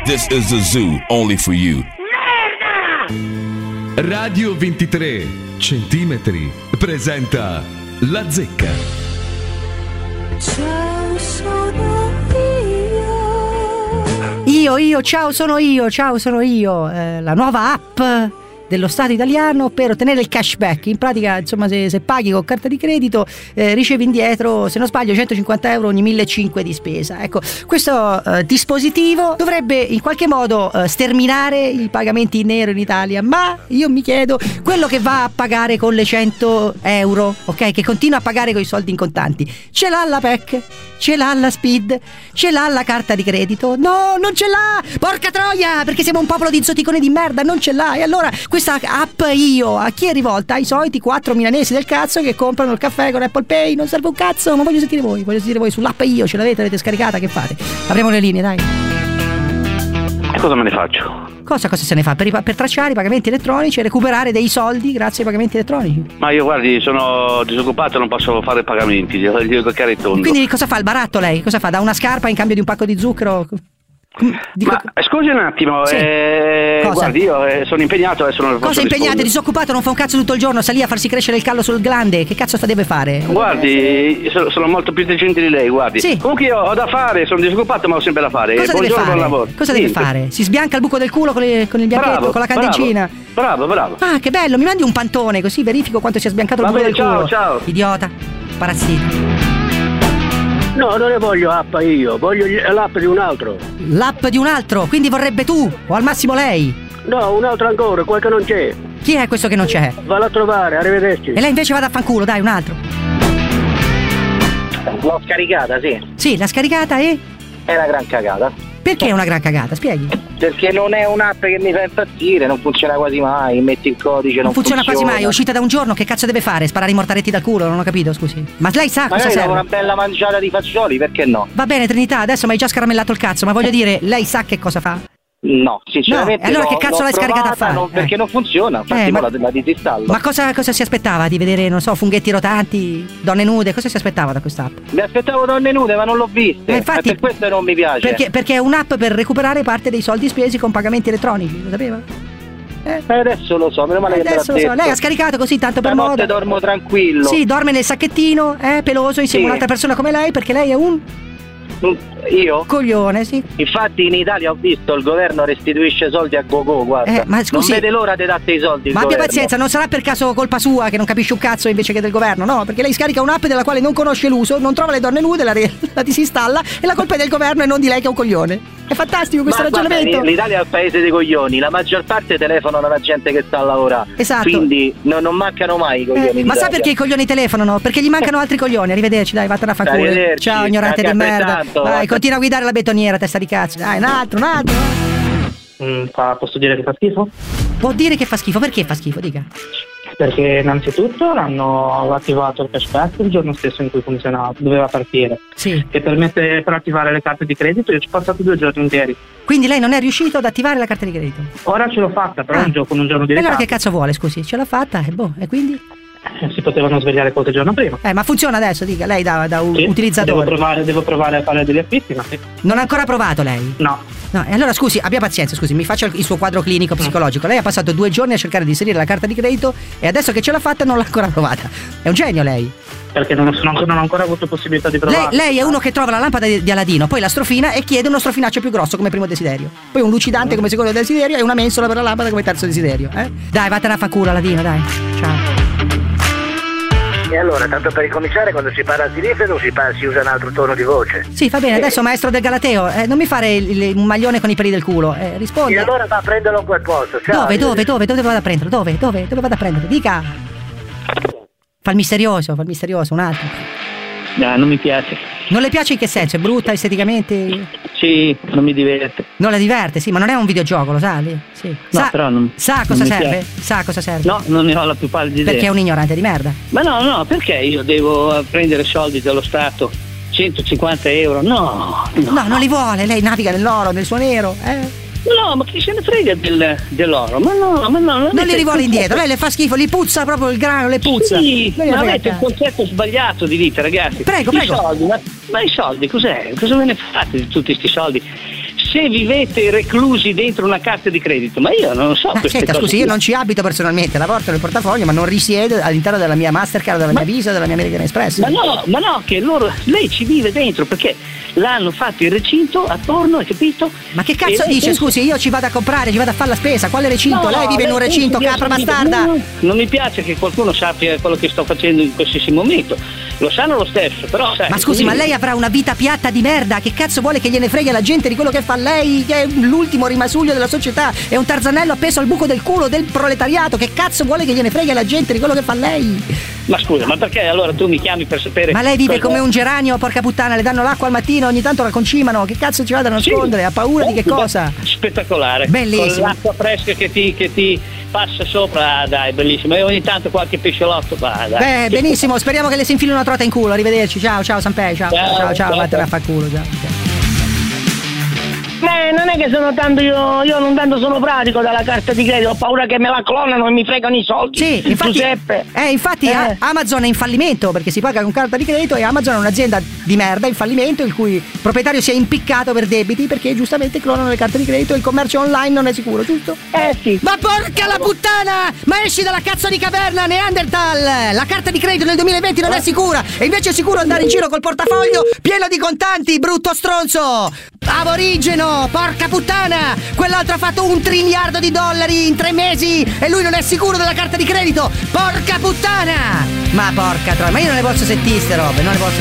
This is a zoo only for you. Radio 23 centimetri presenta La Zecca. Ciao, sono ciao, sono io. La nuova app dello Stato italiano per ottenere il cashback. In pratica, insomma, se paghi con carta di credito ricevi indietro, se non sbaglio, 150 euro ogni 1.500 di spesa. Ecco, questo dispositivo dovrebbe in qualche modo sterminare i pagamenti in nero in Italia, ma io mi chiedo, quello che va a pagare con le 100 euro, ok, che continua a pagare con i soldi in contanti, ce l'ha la PEC? Ce l'ha la SPID? Ce l'ha la carta di credito? No, non ce l'ha! Porca troia! Perché siamo un popolo di zoticoni di merda, non ce l'ha! E allora questa app Io a chi è rivolta? Ai soliti 4 milanesi del cazzo che comprano il caffè con Apple Pay. Non serve un cazzo, ma voglio sentire voi sull'app Io, ce l'avete scaricata? Che fate? Apriamo le linee, dai. E cosa me ne faccio? Cosa se ne fa? Per tracciare i pagamenti elettronici e recuperare dei soldi grazie ai pagamenti elettronici. Ma io, guardi, sono disoccupato, non posso fare pagamenti, glielo toccare il tondo. Quindi cosa fa il baratto lei? Cosa fa? Dà una scarpa in cambio di un pacco di zucchero? Ma scusi un attimo, sì. Guardi, io sono impegnato e sono. Cosa impegnato? Disoccupato, non fa un cazzo tutto il giorno, sta lì a farsi crescere il callo sul glande. Che cazzo deve fare? Guardi, sono molto più intelligente di lei, guardi. Sì. Comunque io ho da fare, sono disoccupato ma ho sempre da fare. Cosa deve fare? Buon lavoro. Cosa deve fare? Si sbianca il buco del culo con il bianchetto, con la candeggina. Bravo. Ah, che bello, mi mandi un pantone così verifico quanto si è sbiancato il buco del culo. Ciao. Idiota, parassita. No, non ne voglio app Io, voglio l'app di un altro. L'app di un altro? Quindi vorrebbe tu? O al massimo lei? No, un altro ancora, quel che non c'è. Chi è questo che non c'è? Vado a trovare, arrivederci. E lei invece vada a fanculo, dai, un altro. L'ho scaricata, sì. Sì, l'ha scaricata e? È una gran cagata. Perché è una gran cagata? Spieghi. Perché non è un'app che mi fa impazzire, non funziona quasi mai, metti il codice, non funziona quasi mai, è uscita da un giorno, che cazzo deve fare? Sparare i mortaretti dal culo? Non ho capito, scusi. Ma lei sa cosa serve? Una bella mangiata di fagioli, perché no? Va bene, Trinità, adesso mi hai già scaramellato il cazzo, ma voglio dire, lei sa che cosa fa? No, sinceramente. No, allora che cazzo l'hai scaricata a fare? Perché non funziona, infatti la disinstallo. Ma cosa si aspettava? Di vedere, non so, funghetti rotanti, donne nude? Cosa si aspettava da quest'app? Mi aspettavo donne nude, ma non l'ho viste. Infatti, per questo non mi piace. Perché è un'app per recuperare parte dei soldi spesi con pagamenti elettronici, lo sapeva? Adesso lo so, meno male che me l'ha detto. Lei ha scaricato così tanto per modo. Notte dormo tranquillo. Sì, dorme nel sacchettino, peloso, insieme a un'altra persona come lei, perché lei è un... Io? Coglione, sì. Infatti in Italia ho visto il governo restituisce soldi a gogo, guarda. Ma scusi, non vede l'ora di darti i soldi. Ma abbia pazienza, non sarà per caso colpa sua che non capisce un cazzo invece che del governo, no? Perché lei scarica un'app della quale non conosce l'uso, non trova le donne nude, la disinstalla e la colpa è del governo e non di lei che è un coglione. È fantastico questo ragionamento. Guarda, l'Italia è un paese dei coglioni, la maggior parte telefonano alla gente che sta a lavorare. Esatto. Quindi non mancano mai i coglioni. Ma sa perché i coglioni telefonano? Perché gli mancano altri coglioni. Arrivederci, dai, vattene a fanculo. Ciao, ignorante di merda. Vai, continua a guidare la betoniera, testa di cazzo. Dai, un altro. Posso dire che fa schifo? Può dire che fa schifo, perché fa schifo, dica. Perché innanzitutto hanno attivato il cashback il giorno stesso in cui doveva partire. Sì. Che permette per attivare le carte di credito, io ci ho passato 2 giorni interi. Quindi lei non è riuscito ad attivare la carta di credito? Ora ce l'ho fatta, però un giorno di ritardo. Allora che cazzo vuole, scusi? Ce l'ha fatta e quindi? Si potevano svegliare qualche giorno prima. Ma funziona adesso, dica, lei da sì, utilizzatore. Devo provare a fare degli acquisti, ma sì. Non ha ancora provato lei? No. E allora scusi, abbia pazienza, mi faccia il suo quadro clinico psicologico. Lei ha passato 2 giorni a cercare di inserire la carta di credito e adesso che ce l'ha fatta non l'ha ancora provata. È un genio lei. Perché non ho ancora avuto possibilità di provare. Lei è uno che trova la lampada di Aladino, poi la strofina e chiede uno strofinaccio più grosso come primo desiderio. Poi un lucidante come secondo desiderio e una mensola per la lampada come terzo desiderio. Dai, vattene a fa culo, Aladino, dai. Ciao. E allora, tanto per ricominciare, quando si parla di riflesso si usa un altro tono di voce. Sì, va bene, adesso maestro del Galateo, non mi fare un maglione con i peli del culo, rispondi. E allora va a prenderlo in quel posto. Ciao. Dove vado a prenderlo? Dove vado a prenderlo? Dica. Fa il misterioso, un altro. No, non mi piace. Non le piace in che senso? È brutta esteticamente? Sì, non mi diverte. Non la diverte, sì, ma non è un videogioco, lo sa? Sì. No, però non. Sa cosa serve? Sa cosa serve? No, non ne ho la più pallida idea. Perché è un ignorante di merda. Ma no, perché io devo prendere soldi dallo Stato? 150 euro? No, non li vuole, lei naviga nell'oro, nel suo nero, No, ma chi se ne frega dell'oro? Ma no. Non li rivuole indietro, lei le fa schifo, li puzza proprio il grano, le puzza. Sì, ma avete il concetto sbagliato di vita, ragazzi. Prego. Soldi, ma i soldi cos'è? Cosa ve ne fate di tutti questi soldi? se vivete reclusi dentro una carta di credito, ma io non lo so. Senta, scusi, io non ci abito personalmente, la porto nel portafoglio, ma non risiedo all'interno della mia Mastercard, della mia Visa, della mia American Express. Ma no, che lei ci vive dentro, perché l'hanno fatto il recinto attorno, hai capito? Ma che cazzo dice? Scusi, io ci vado a comprare, ci vado a fare la spesa, quale recinto? Lei vive in un recinto, capra bastarda! Non mi piace che qualcuno sappia quello che sto facendo in qualsiasi momento, lo sanno lo stesso, però sai, ma scusi, ma lei avrà una vita piatta di merda, che cazzo vuole che gliene frega la gente di quello che fa lei, che è l'ultimo rimasuglio della società, è un tarzanello appeso al buco del culo del proletariato, che cazzo vuole che gliene frega la gente di quello che fa lei? Ma scusa, ma perché allora tu mi chiami per sapere? Ma lei vive come un geranio, porca puttana, le danno l'acqua al mattino, ogni tanto la concimano, che cazzo ci vada a nascondere? Ha paura di che cosa? Spettacolare. Bellissimo. Con l'acqua fresca che ti passa sopra, dai, bellissimo. E ogni tanto qualche pesciolotto qua, dai. Benissimo, speriamo che le si infili una trota in culo, arrivederci, ciao Sanpei, ciao, vattene a fa culo, ciao. Non è che sono tanto io non tanto sono pratico dalla carta di credito, ho paura che me la clonano e mi fregano i soldi. Sì, infatti Amazon è in fallimento perché si paga con carta di credito e Amazon è un'azienda di merda in fallimento il cui proprietario si è impiccato per debiti perché giustamente clonano le carte di credito e il commercio online non è sicuro, giusto? Sì. Ma porca la puttana! Ma esci dalla cazzo di caverna, Neanderthal! La carta di credito nel 2020 non è sicura e invece è sicuro andare in giro col portafoglio pieno di contanti, brutto stronzo! Aborigeno, porca puttana! Quell'altro ha fatto $1 triliardo in 3 mesi e lui non è sicuro della carta di credito! Porca puttana! Ma porca troia, ma io non le posso sentire ste robe, non le posso